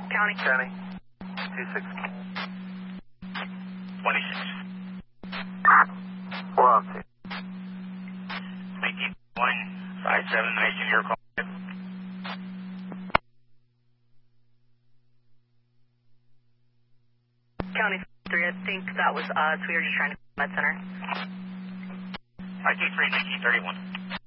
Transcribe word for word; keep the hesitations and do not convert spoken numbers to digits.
County. County. two six. twenty-six. Four on two. nineteen one five seven, nice in your call. County three, I think that was us. We were just trying to med center. I two three, nineteen thirty-one.